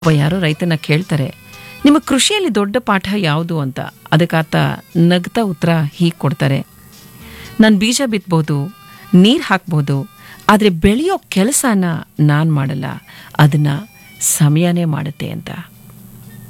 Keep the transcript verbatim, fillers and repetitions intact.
ಒಬ್ಬ ಯಾರೋ ರೈತನ ಕೇಳ್ತಾರೆ, ನಿಮ್ಮ ಕೃಷಿಯಲ್ಲಿ ದೊಡ್ಡ ಪಾಠ ಯಾವುದು ಅಂತ. ಅದಕ್ಕಾತ ನಗ್ತಾ ಉತ್ತರ ಹೀಗೆ ಕೊಡ್ತಾರೆ, ನಾನು ಬೀಜ ಬಿತ್ಬೋದು, ನೀರು ಹಾಕ್ಬೋದು, ಆದರೆ ಬೆಳೆಯೋ ಕೆಲಸನ ನಾನು ಮಾಡಲ್ಲ, ಅದನ್ನ ಸಮಯನೇ ಮಾಡುತ್ತೆ ಅಂತ.